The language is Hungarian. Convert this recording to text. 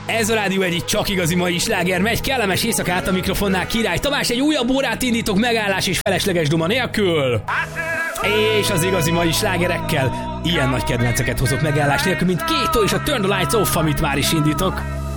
Ez a Rádió egyik csak igazi mai sláger megy, kellemes éjszakát a mikrofonnál Király Tamás, egy újabb órát indítok megállás és felesleges duma nélkül. És az igazi mai slágerekkel ilyen nagy kedvenceket hozok megállás nélkül, mint Kéto és a Turn the Lights Off, amit már is indítok.